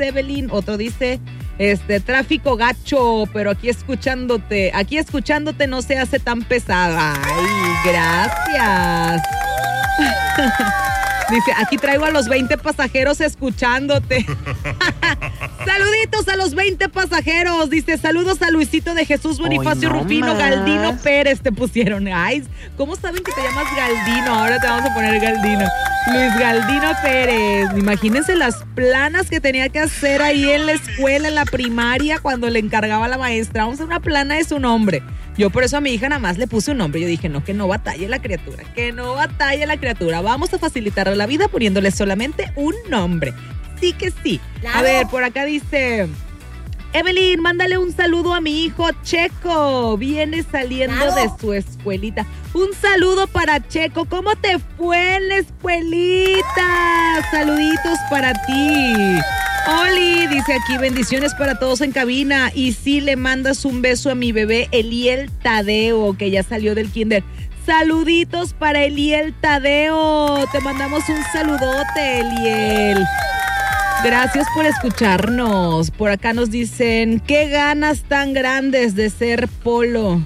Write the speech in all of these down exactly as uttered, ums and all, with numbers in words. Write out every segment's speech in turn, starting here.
Evelyn. Otro dice, este, tráfico gacho, pero aquí escuchándote, aquí escuchándote no se hace tan pesada. Ay, gracias. Dice, aquí traigo a los veinte pasajeros escuchándote. Saluditos a los veinte pasajeros. Dice, saludos a Luisito de Jesús Bonifacio Hoy no Rufino, más. Galdino Pérez te pusieron. Ay, ¿cómo saben que te llamas Galdino? Ahora te vamos a poner Galdino. Luis Galdino Pérez. Imagínense las planas que tenía que hacer ahí en la escuela, en la primaria, cuando le encargaba a la maestra. Vamos a hacer una plana de su nombre. Yo por eso a mi hija nada más le puse un nombre. Yo dije, no, que no batalle la criatura, que no batalle la criatura. Vamos a facilitarle la vida poniéndole solamente un nombre. Sí que sí. Claro. A ver, por acá dice, Evelyn, mándale un saludo a mi hijo Checo. Viene saliendo Claro. de su escuelita. Un saludo para Checo. ¿Cómo te fue en la escuelita? Saluditos para ti. Oli, dice aquí, bendiciones para todos en cabina. Y sí, le mandas un beso a mi bebé Eliel Tadeo, que ya salió del kinder. Saluditos para Eliel Tadeo. Te mandamos un saludote, Eliel. Gracias por escucharnos. Por acá nos dicen, qué ganas tan grandes de ser Polo.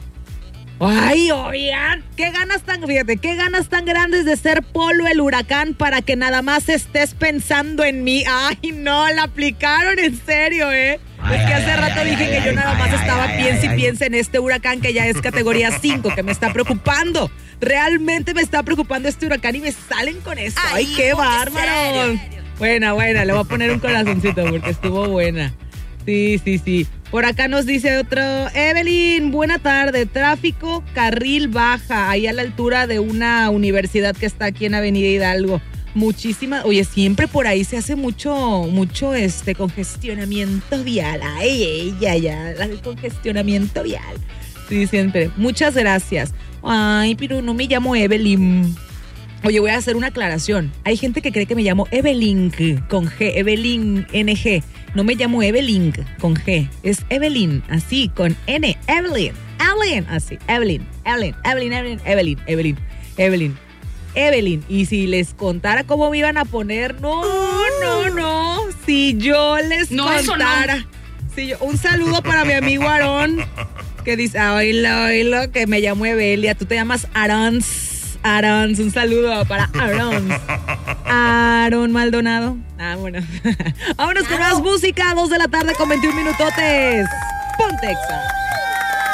Ay, oigan, qué ganas tan, fíjate, qué ganas tan grandes de ser Polo el huracán para que nada más estés pensando en mí. Ay, no, la aplicaron en serio, ¿eh? Es que hace rato dije que yo nada más estaba piensa y piensa en este huracán que ya es categoría cinco, que me está preocupando. Realmente me está preocupando este huracán y me salen con esto. Ay, qué bárbaro. Buena, buena, le voy a poner un corazoncito porque estuvo buena. Sí, sí, sí. Por acá nos dice otro, Evelyn, buena tarde, tráfico, carril baja, ahí a la altura de una universidad que está aquí en Avenida Hidalgo. Muchísimas, oye, siempre por ahí se hace mucho, mucho este congestionamiento vial. Ay, ay, ay, ay, el congestionamiento vial. Sí, siempre. Muchas gracias. Ay, pero no me llamo Evelyn. Oye, voy a hacer una aclaración. Hay gente que cree que me llamo Evelyn con G, Evelyn N G. No me llamo Evelyn con G, es Evelyn, así, con N, Evelyn, Evelyn, así, Evelyn, Evelyn, Evelyn, Evelyn, Evelyn, Evelyn, Evelyn, Evelyn. Y si les contara cómo me iban a poner, no, no, no, si yo les No, contara. eso Si yo, un saludo para mi amigo Aarón, que dice, oílo, oílo, que me llamo Evelia, tú te llamas Arons. Arons, un saludo para Arons. Aaron Maldonado. Ah, bueno. Vámonos con más música, dos de la tarde con veintiún minutotes. Ponte Exa.